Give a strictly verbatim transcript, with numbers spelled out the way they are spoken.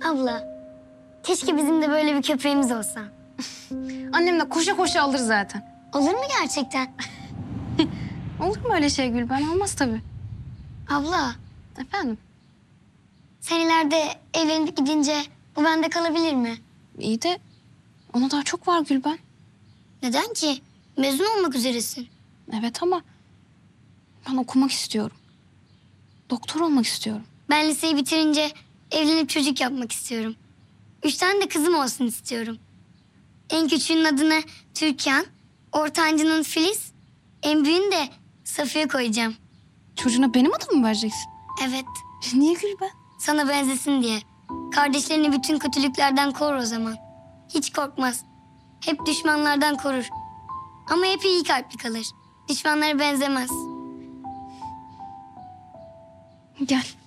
Abla, keşke bizim de böyle bir köpeğimiz olsa. Annem de koşa koşa alır zaten. Olur mu gerçekten? Olur mu öyle şey Gülben? Olmaz tabii. Abla, Efendim? sen ileride evlenip gidince bu bende kalabilir mi? İyi de ona daha çok var Gülben. Neden ki? Mezun olmak üzeresin. Evet ama ben okumak istiyorum. Doktor olmak istiyorum. Ben liseyi bitirince evlenip çocuk yapmak istiyorum. Üç tane de kızım olsun istiyorum. En küçüğünün adını Türkan, ortancının Filiz, en büyüğünü de Safiye koyacağım. Çocuğuna benim adımı mı vereceksin? Evet, Niye Gülben? sana benzesin diye. Kardeşlerini bütün kötülüklerden korur o zaman. Hiç korkmaz. Hep düşmanlardan korur. Ama hep iyi kalpli kalır. Düşmanlara benzemez. Gel.